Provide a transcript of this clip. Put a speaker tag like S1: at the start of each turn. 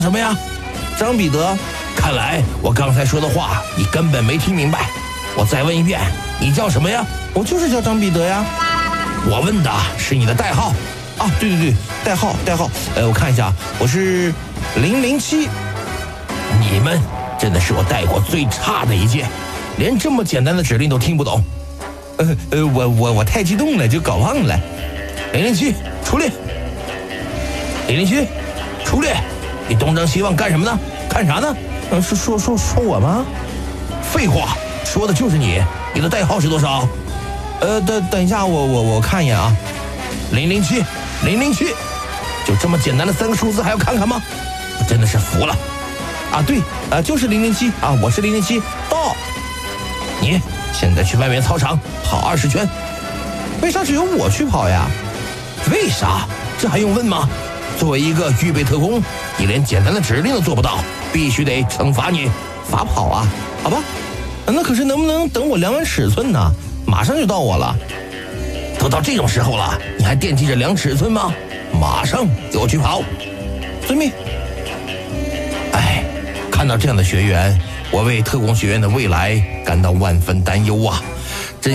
S1: 什么呀？张彼得，看来我刚才说的话你根本没听明白。我再问一遍，你叫什么呀？
S2: 我就是叫张彼得呀。
S1: 我问的是你的代号。
S2: 啊，对，代号，我看一下，我是007。
S1: 你们真的是我带过最差的一届，连这么简单的指令都听不懂。
S2: 我太激动了，就搞忘了。
S1: 007，出列。007，出列。你东张西望干什么呢？看啥呢？
S2: 说我吗？
S1: 废话，说的就是你。你的代号是多少？
S2: 等一下，我看一眼啊。
S1: 007，就这么简单的3个数字还要看看吗？我真的是服了。
S2: 啊，对，就是007啊，我是007，到。
S1: 你现在去外面操场跑20圈。
S2: 为啥只有我去跑呀？
S1: 为啥？这还用问吗？作为一个预备特工，你连简单的指令都做不到，必须得惩罚你，
S2: 罚跑啊？好吧，那可是能不能等我量完尺寸呢？马上就到我了。
S1: 都到这种时候了，你还惦记着量尺寸吗？马上给我去跑。
S2: 遵命。
S1: 看到这样的学员，我为特工学院的未来感到万分担忧啊！